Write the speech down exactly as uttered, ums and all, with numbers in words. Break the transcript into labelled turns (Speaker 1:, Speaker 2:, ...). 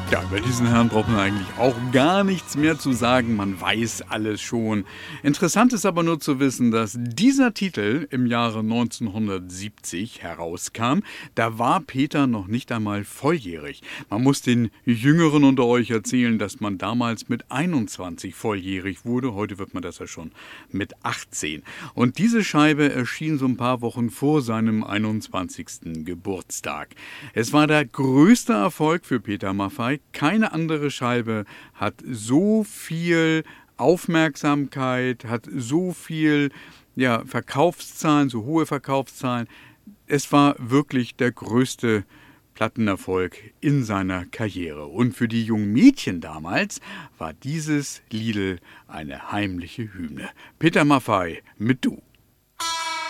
Speaker 1: Ja, über diesen Herrn braucht man eigentlich auch gar nichts mehr zu sagen. Man weiß alles schon. Interessant ist aber nur zu wissen, dass dieser Titel im Jahre neunzehnhundertsiebzig herauskam. Da war Peter noch nicht einmal volljährig. Man muss den Jüngeren unter euch erzählen, dass man damals mit einundzwanzig volljährig wurde. Heute wird man das ja schon mit achtzehn. Und diese Scheibe erschien so ein paar Wochen vor seinem einundzwanzigsten Geburtstag. Es war der größte Erfolg für Peter Maffay. Keine andere Scheibe hat so viel Aufmerksamkeit, hat so viel ja, Verkaufszahlen, so hohe Verkaufszahlen. Es war wirklich der größte Plattenerfolg in seiner Karriere. Und für die jungen Mädchen damals war dieses Liedl eine heimliche Hymne. Peter Maffay mit Du.